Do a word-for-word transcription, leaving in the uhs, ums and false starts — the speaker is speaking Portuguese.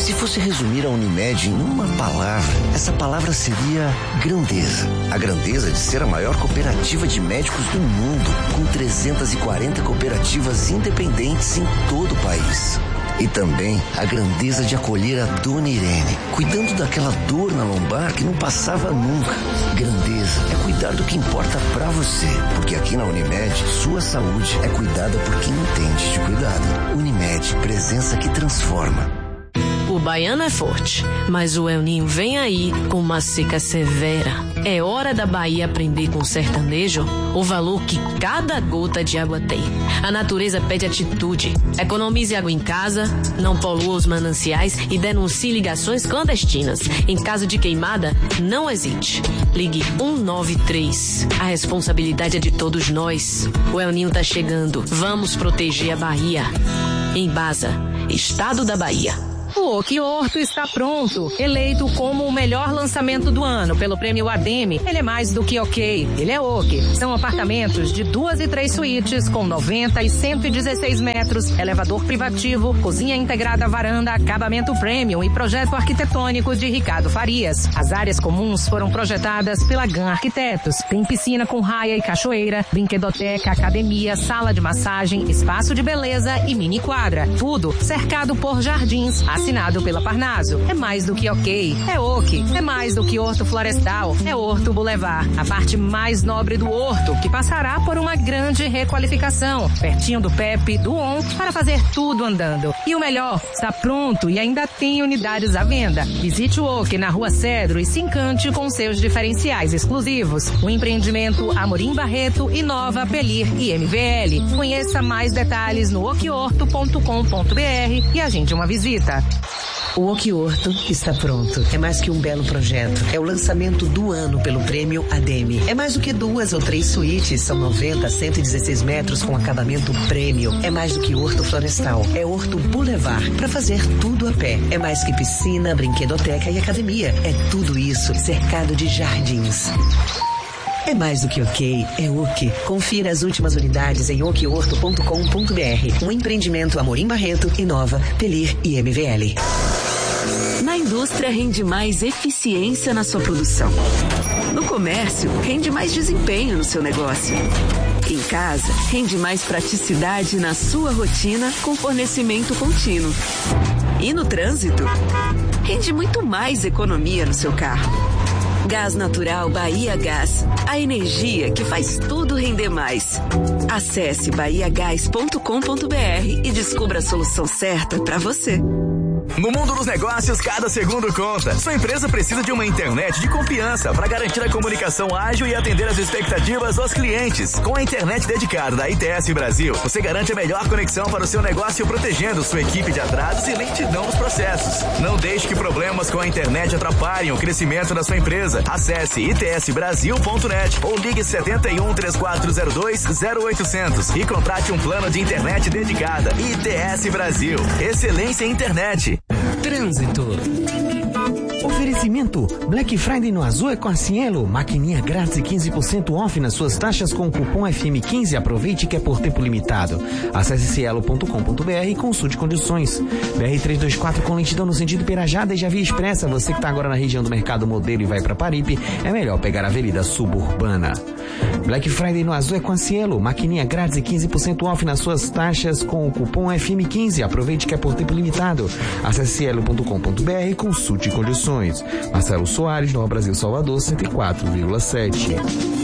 Se fosse resumir a Unimed em uma palavra, essa palavra seria grandeza. A grandeza de ser a maior cooperativa de médicos do mundo, com trezentas e quarenta cooperativas independentes em todo o país. E também a grandeza de acolher a Dona Irene, cuidando daquela dor na lombar que não passava nunca. Grandeza é cuidar do que importa pra você, porque aqui na Unimed, sua saúde é cuidada por quem entende de cuidado. Unimed, presença que transforma. O baiano é forte, mas o El Ninho vem aí com uma seca severa. É hora da Bahia aprender com o sertanejo o valor que cada gota de água tem. A natureza pede atitude. Economize água em casa, não polua os mananciais e denuncie ligações clandestinas. Em caso de queimada, não hesite. Ligue um nove três. A responsabilidade é de todos nós. O El Ninho tá chegando. Vamos proteger a Bahia. Embasa, Estado da Bahia. O Ok Horto está pronto. Eleito como o melhor lançamento do ano pelo prêmio Ademe, ele é mais do que ok, ele é ok. São apartamentos de duas e três suítes com noventa e cento e dezesseis metros, elevador privativo, cozinha integrada, varanda, acabamento premium e projeto arquitetônico de Ricardo Farias. As áreas comuns foram projetadas pela G A N Arquitetos. Tem piscina com raia e cachoeira, brinquedoteca, academia, sala de massagem, espaço de beleza e mini quadra. Tudo cercado por jardins. Assinado pela Parnaso. É mais do que ok, é ok. É mais do que Horto Florestal, é Horto Boulevard. A parte mais nobre do Horto, que passará por uma grande requalificação. Pertinho do P E P, do O N, para fazer tudo andando. E o melhor, está pronto e ainda tem unidades à venda. Visite o Ok na Rua Cedro e se encante com seus diferenciais exclusivos. O empreendimento Amorim Barreto inova Pelir e M V L. Conheça mais detalhes no ok horto ponto com ponto b r e agende uma visita. O Ok Horto está pronto. É mais que um belo projeto. É o lançamento do ano pelo prêmio Ademe. É mais do que duas ou três suítes. São noventa, cento e dezesseis metros com acabamento premium. É mais do que Horto Florestal. É Horto Boulevard. Para fazer tudo a pé. É mais que piscina, brinquedoteca e academia. É tudo isso cercado de jardins. É mais do que ok, é ok. Confira as últimas unidades em ok horto ponto com ponto b r. Um empreendimento Amorim Barreto, Inova, Pelir e M V L. Na indústria rende mais eficiência na sua produção. No comércio, rende mais desempenho no seu negócio. Em casa, rende mais praticidade na sua rotina com fornecimento contínuo. E no trânsito, rende muito mais economia no seu carro. Gás Natural Bahia Gás, a energia que faz tudo render mais. Acesse bahia gás ponto com ponto b r e descubra a solução certa para você. No mundo dos negócios, cada segundo conta. Sua empresa precisa de uma internet de confiança para garantir a comunicação ágil e atender as expectativas dos clientes. Com a internet dedicada da I T S Brasil, você garante a melhor conexão para o seu negócio, protegendo sua equipe de atrasos e lentidão nos processos. Não deixe que problemas com a internet atrapalhem o crescimento da sua empresa. Acesse i t s brasil ponto net ou ligue setenta e um, trinta e quatro zero dois, zero oitocentos e contrate um plano de internet dedicada. I T S Brasil. Excelência em internet. Trânsito. Oferecimento Black Friday no Azul é com a Cielo. Maquininha grátis e quinze por cento off nas suas taxas com o cupom F M quinze. Aproveite que é por tempo limitado. Acesse cielo ponto com ponto b r e consulte condições. B R trezentos e vinte e quatro com lentidão no sentido Pirajá, já via expressa. Você que está agora na região do Mercado Modelo e vai para Paripe, é melhor pegar a Avenida Suburbana. Black Friday no Azul é com a Cielo. Maquininha grátis e quinze por cento off nas suas taxas com o cupom F M quinze. Aproveite que é por tempo limitado. Acesse cielo ponto com ponto b r e consulte condições. Marcelo Soares, Nova Brasil, Salvador, cento e quatro vírgula sete.